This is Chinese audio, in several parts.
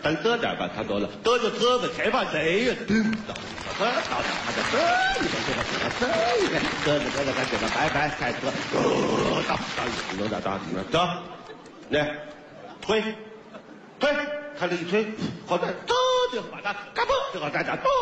咱得点吧，他得了，得就得吧，这把这个得到，他得一个，得，咱这个拜开得，得，来，推，看这一推，好在得就把它嘎嘣，这个在这得。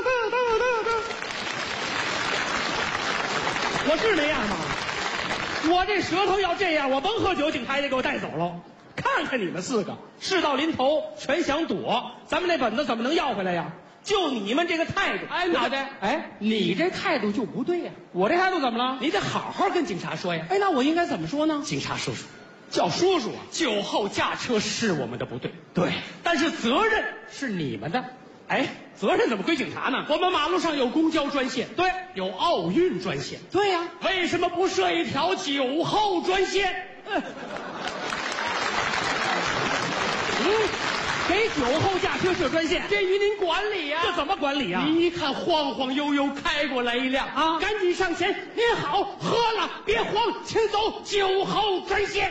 我是那样吗？我这舌头要这样，我甭喝酒，警察也给我带走了。看看你们四个，事到临头全想躲，咱们那本子怎么能要回来呀？就你们这个态度， 哎，脑袋，哎，你这态度就不对呀！ 我这态度怎么了？ 你得好好跟警察说呀。 哎，那我应该怎么说呢？ 警察叔叔， 叫叔叔啊！ 酒后驾车是我们的不对， 对， 但是责任是你们的。 哎，责任怎么归警察呢？ 我们马路上有公交专线， 对， 有奥运专线， 对呀， 为什么不设一条酒后专线？ 给酒后驾车设专线， 这与您管理呀。 这怎么管理呀？ 您一看晃晃悠悠开过来一辆啊， 赶紧上前，您好，喝了别慌，请走酒后专线。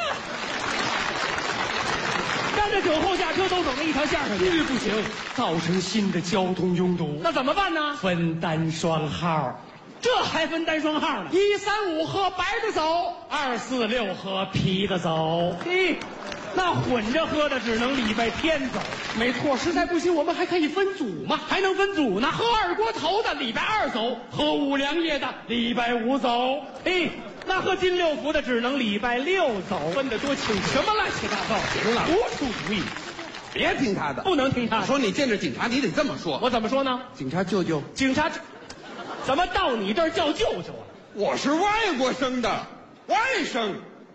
让这酒后驾车都走那一条线上去， 不行，造成新的交通拥堵。 那怎么办呢？ 分单双号， 这还分单双号呢 ？135喝白的走，246喝啤的走。 嘿，那混着喝的只能礼拜天走。 没错，实在不行我们还可以分组嘛， 还能分组呢。 喝二锅头的礼拜2走，喝五粮液的礼拜5走。 嘿，那喝金六福的只能礼拜6走。 分得多清楚， 什么乱七八糟？ 行了， 胡出主意， 别听他的， 不能听他的。 说你见着警察，你得这么说。 我怎么说呢？ 警察舅舅， 警察，怎么到你这儿叫舅舅啊？ 我是外国生的，外甥。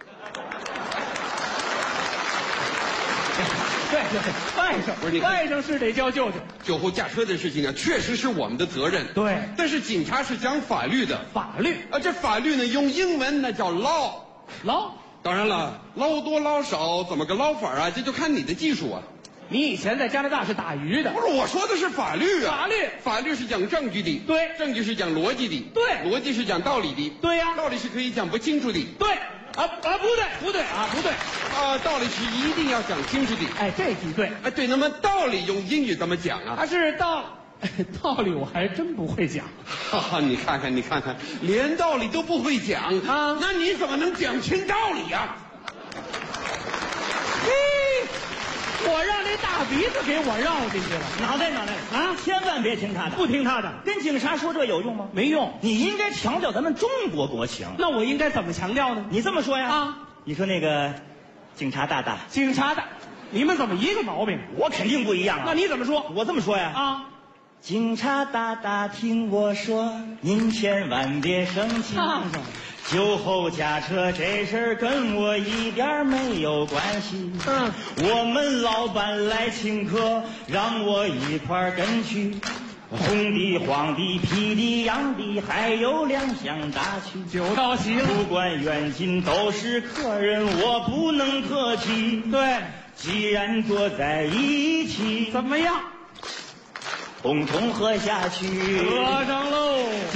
对，外甥不是你外甥是得叫舅舅。 酒后驾车的事情啊，确实是我们的责任。 对， 但是警察是讲法律的， 法律啊，这法律呢用英文那叫 law。当然了，捞多捞少怎么个捞法啊？这就看你的技术啊。 你以前在加拿大是打鱼的。 不是，我说的是法律啊。法律是讲证据的， 对， 证据是讲逻辑的， 对， 逻辑是讲道理的， 对呀， 道理是可以讲不清楚的， 对。不对啊， 道理是一定要讲清楚的。 哎，这句对。 哎，对，那么道理用英语怎么讲啊？ 它是道理我还真不会讲。 哈哈，你看看，连道理都不会讲啊， 那你怎么能讲清道理呀？ 我让这大鼻子给我绕进去了。 脑袋啊！千万别听他的， 不听他的。 跟警察说这有用吗？ 没用。 你应该强调咱们中国国情。 那我应该怎么强调呢？ 你这么说呀？ 啊， 你说那个警察大大， 你们怎么一个毛病？ 我肯定不一样啊。 那你怎么说？ 我这么说呀。 啊， 警察大大听我说，您千万别生气。酒后驾车这事儿跟我一点没有关系。我们老板来请客，让我一块儿跟去。红的、黄的、啤的、洋的，还有2箱大曲。 酒到齐了， 不管远近都是客人，我不能客气。 对， 既然坐在一起， 怎么样？ 共同喝下去。 喝上喽！